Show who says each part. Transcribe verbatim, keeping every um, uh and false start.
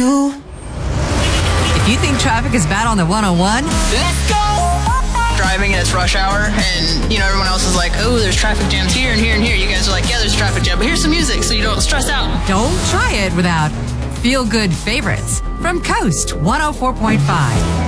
Speaker 1: you.
Speaker 2: If you think traffic is bad on the one oh one,
Speaker 3: Let's go! Driving and it's rush hour, and you know everyone else is like, oh, there's traffic jams here and here and here. You guys are like, yeah, there's traffic jam, but here's some music so you don't stress out.
Speaker 2: don't try it without feel-good favorites from Coast one oh four point five.